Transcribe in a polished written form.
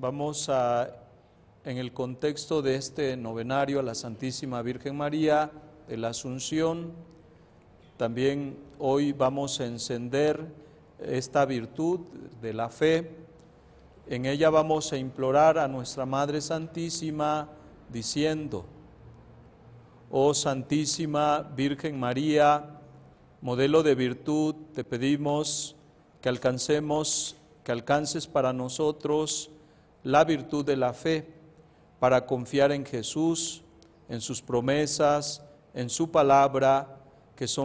Vamos a, en el contexto de este novenario a la Santísima Virgen María de la Asunción, también hoy vamos a encender esta virtud de la fe. En ella vamos a implorar a nuestra Madre Santísima diciendo: Oh Santísima Virgen María, modelo de virtud, te pedimos que alcances para nosotros la virtud de la fe, para confiar en Jesús, en sus promesas, en su palabra, que son